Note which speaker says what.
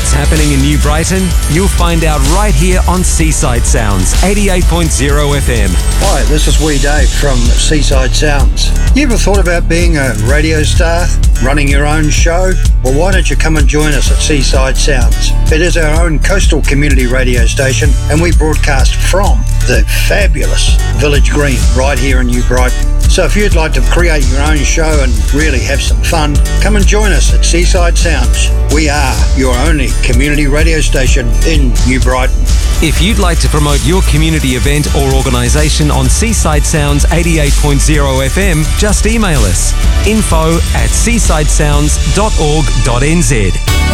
Speaker 1: what's happening in New Brighton? You'll find out right here on Seaside Sounds, 88.0 FM.
Speaker 2: Hi, this is Wee Dave from Seaside Sounds. You ever thought about being a radio star, running your own show? Well, why don't you come and join us at Seaside Sounds? It is our own coastal community radio station, and we broadcast from the fabulous Village Green right here in New Brighton. So if you'd like to create your own show and really have some fun, come and join us at Seaside Sounds. We are your only community radio station in New Brighton.
Speaker 1: If you'd like to promote your community event or organisation on Seaside Sounds 88.0 FM, just email us info@seasidesounds.org.nz.